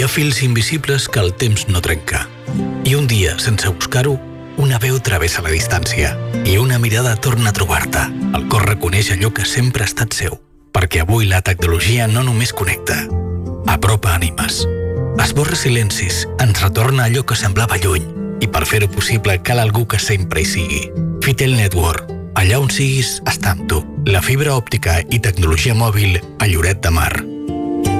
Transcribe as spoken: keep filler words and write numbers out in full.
Hi ha fils invisibles que el temps no trenca. I un dia, sense buscar-ho, una veu travessa la distància i una mirada torna a trobar-te. El cor reconeix allò que sempre ha estat seu, perquè avui la tecnologia no només connecta, apropa ànimes, esborra silencis, ens retorna allò que semblava lluny, i per fer-ho possible cal algú que sempre hi sigui. Fitel Network. Allà on siguis, està amb tu. La fibra òptica i tecnologia mòbil a Lloret de Mar.